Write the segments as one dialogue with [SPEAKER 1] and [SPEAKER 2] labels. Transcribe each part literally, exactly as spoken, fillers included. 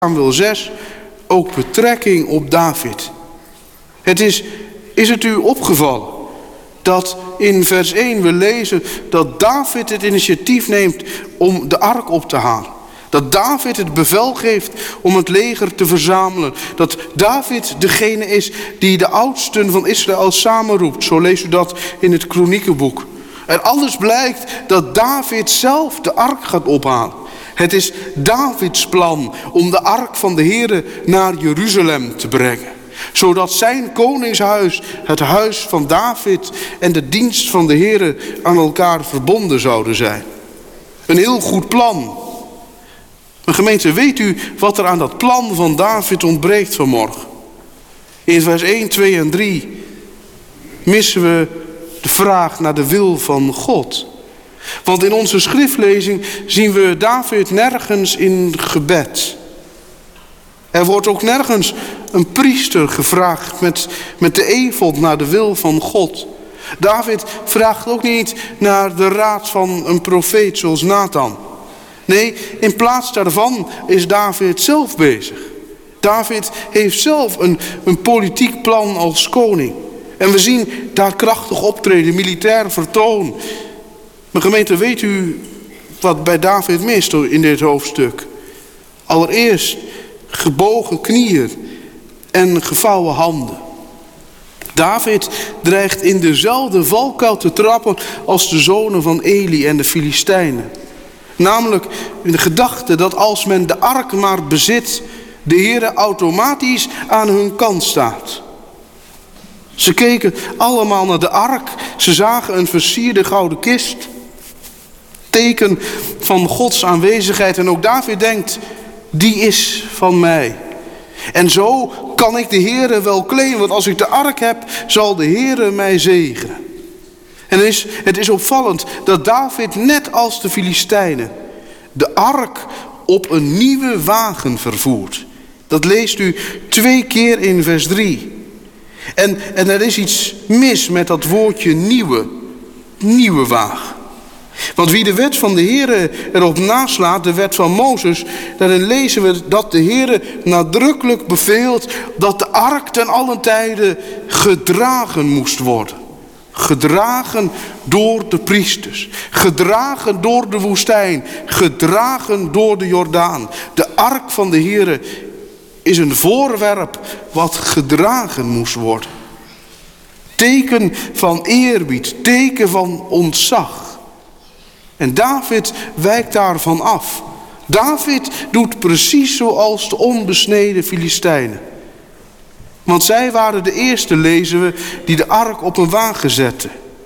[SPEAKER 1] Samuel zes ook betrekking op David. Het is, is het u opgevallen dat in vers één we lezen dat David het initiatief neemt om de ark op te halen. Dat David het bevel geeft om het leger te verzamelen. Dat David degene is die de oudsten van Israël samenroept. Zo leest u dat in het Kroniekenboek. En alles blijkt dat David zelf de ark gaat ophalen. Het is Davids plan om de ark van de Heere naar Jeruzalem te brengen. Zodat zijn koningshuis, het huis van David en de dienst van de Heere aan elkaar verbonden zouden zijn. Een heel goed plan. Maar gemeente, weet u wat er aan dat plan van David ontbreekt vanmorgen? In vers één, twee en drie missen we de vraag naar de wil van God. Want in onze schriftlezing zien we David nergens in gebed. Er wordt ook nergens een priester gevraagd met, met de efod naar de wil van God. David vraagt ook niet naar de raad van een profeet zoals Nathan. Nee, in plaats daarvan is David zelf bezig. David heeft zelf een, een politiek plan als koning. En we zien daar krachtig optreden, militair vertoon. Maar gemeente, weet u wat bij David mist in dit hoofdstuk? Allereerst gebogen knieën en gevouwen handen. David dreigt in dezelfde valkuil te trappen als de zonen van Eli en de Filistijnen. Namelijk in de gedachte dat als men de ark maar bezit, de Heere automatisch aan hun kant staat. Ze keken allemaal naar de ark. Ze zagen een versierde gouden kist. Teken van Gods aanwezigheid. En ook David denkt, die is van mij. En zo kan ik de Heere wel claimen. Want als ik de ark heb, zal de Heere mij zegenen. En het is, het is opvallend dat David, net als de Filistijnen, de ark op een nieuwe wagen vervoert. Dat leest u twee keer in vers drie. En, en er is iets mis met dat woordje nieuwe. Nieuwe wagen. Want wie de wet van de Heere erop naslaat, de wet van Mozes, daarin lezen we dat de Heere nadrukkelijk beveelt dat de ark ten allen tijde gedragen moest worden. Gedragen door de priesters. Gedragen door de woestijn. Gedragen door de Jordaan. De ark van de Heere is een voorwerp wat gedragen moest worden. Teken van eerbied. Teken van ontzag. En David wijkt daarvan af. David doet precies zoals de onbesneden Filistijnen. Want zij waren de eerste, lezen we, die de ark op een wagen zetten.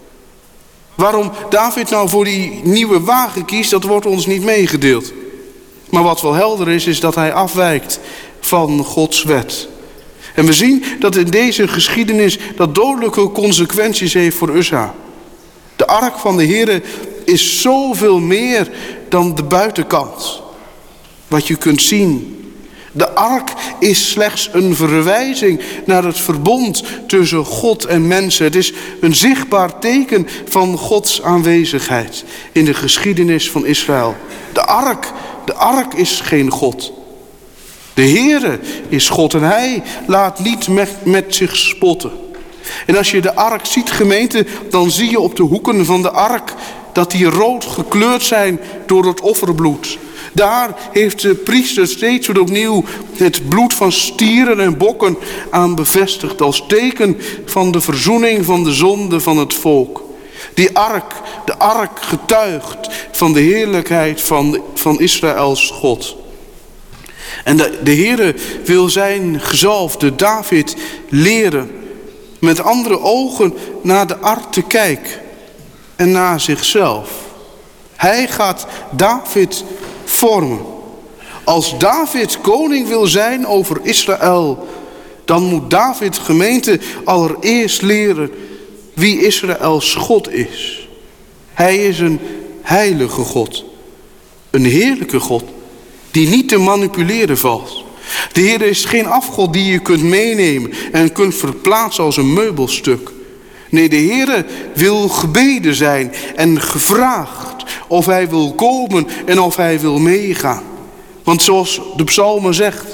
[SPEAKER 1] Waarom David nou voor die nieuwe wagen kiest, dat wordt ons niet meegedeeld. Maar wat wel helder is, is dat hij afwijkt van Gods wet. En we zien dat in deze geschiedenis dat dodelijke consequenties heeft voor Uzza. De ark van de Heere is zoveel meer dan de buitenkant. Wat je kunt zien. De ark is slechts een verwijzing naar het verbond tussen God en mensen. Het is een zichtbaar teken van Gods aanwezigheid in de geschiedenis van Israël. De ark, de ark is geen God. De Heere is God en hij laat niet met, met zich spotten. En als je de ark ziet, gemeente, dan zie je op de hoeken van de ark dat die rood gekleurd zijn door het offerbloed. Daar heeft de priester steeds weer opnieuw het bloed van stieren en bokken aan bevestigd als teken van de verzoening van de zonde van het volk. Die ark, de ark getuigt van de heerlijkheid van, van Israëls God. En de, de Heere wil zijn gezalfde David leren met andere ogen naar de ark te kijken en naar zichzelf. Hij gaat David vormen. Als David koning wil zijn over Israël, dan moet David gemeente allereerst leren wie Israëls God is. Hij is een heilige God. Een heerlijke God die niet te manipuleren valt. De Heer is geen afgod die je kunt meenemen en kunt verplaatsen als een meubelstuk. Nee, de Heer wil gebeden zijn en gevraagd of hij wil komen en of hij wil meegaan. Want zoals de psalmen zegt,